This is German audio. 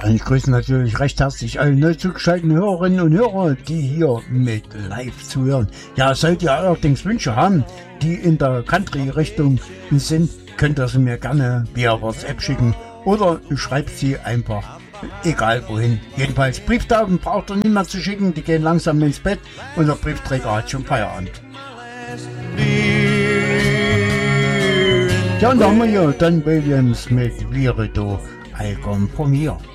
Und ich grüße natürlich recht herzlich alle neu zugeschalteten Hörerinnen und Hörer, die hier mit live zuhören. Ja, sollt ihr allerdings Wünsche haben, die in der Country-Richtung sind, könnt ihr sie mir gerne via WhatsApp schicken oder schreibt sie einfach, egal wohin. Jedenfalls Brieftauben braucht ihr niemand zu schicken, die gehen langsam ins Bett und der Briefträger hat schon Feierabend. Ja, und da haben wir ja Don Williams mit Virido, Alcom von mir.